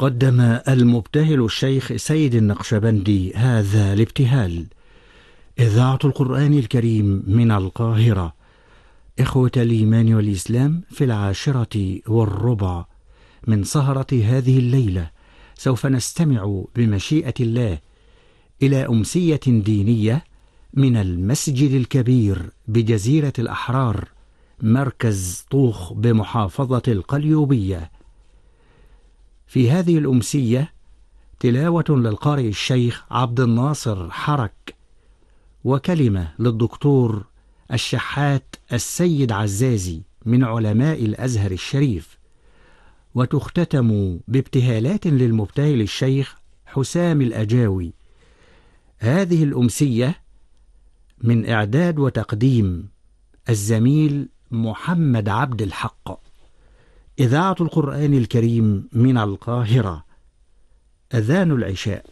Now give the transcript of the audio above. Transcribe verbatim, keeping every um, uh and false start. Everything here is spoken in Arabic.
قدم المبتهل الشيخ سيد النقشبندي هذا الابتهال. إذاعة القرآن الكريم من القاهرة. إخوة الإيمان والإسلام، في العاشرة والربع من سهرة هذه الليلة سوف نستمع بمشيئة الله إلى أمسية دينية من المسجد الكبير بجزيرة الأحرار، مركز طوخ بمحافظة القليوبية. في هذه الأمسية تلاوة للقارئ الشيخ عبد الناصر حرك، وكلمة للدكتور الشحات السيد عزازي من علماء الأزهر الشريف، وتختتم بابتهالات للمبتهل الشيخ حسام الأجاوي. هذه الأمسية من إعداد وتقديم الزميل محمد عبد الحق. إذاعة القرآن الكريم من القاهرة. أذان العشاء.